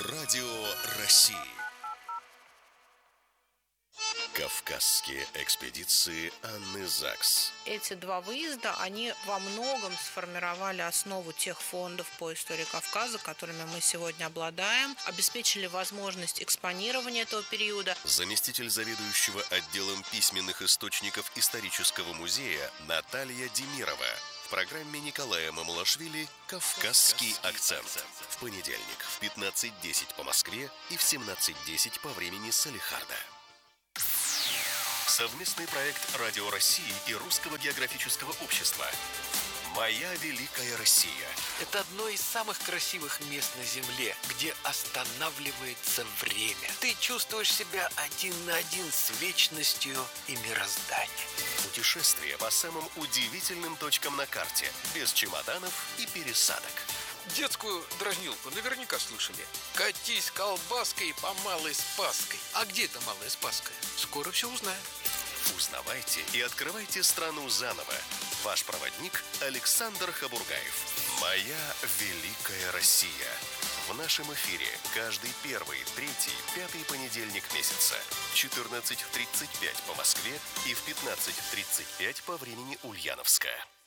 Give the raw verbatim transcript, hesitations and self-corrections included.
Радио России. Кавказские экспедиции Анны Закс. Эти два выезда, они во многом сформировали основу тех фондов по истории Кавказа, которыми мы сегодня обладаем, обеспечили возможность экспонирования этого периода. Заместитель заведующего отделом письменных источников исторического музея Наталья Демирова. В программе Николая Мамулашвили «Кавказский акцент». В понедельник в пятнадцать десять по Москве и в семнадцать десять по времени Салехарда. Совместный проект Радио России и Русского географического общества. «Моя великая Россия». Это одно из самых красивых мест на Земле, где останавливается время. Ты чувствуешь себя один на один с вечностью и мирозданием. Путешествие по самым удивительным точкам на карте, без чемоданов и пересадок. Детскую дразнилку наверняка слышали. Катись колбаской по Малой Спасской. А где это Малая Спасская? Скоро все узнаем. Узнавайте и открывайте страну заново. Ваш проводник Александр Хабургаев. «Моя великая Россия». В нашем эфире каждый первый, третий, пятый понедельник месяца. четырнадцать тридцать пять по Москве и в пятнадцать тридцать пять по времени Ульяновска.